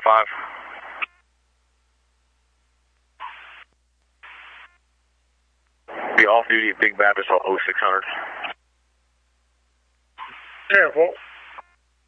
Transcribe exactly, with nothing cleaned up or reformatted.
five. Be off duty at Big Baptist oh six hundred. Yeah, well,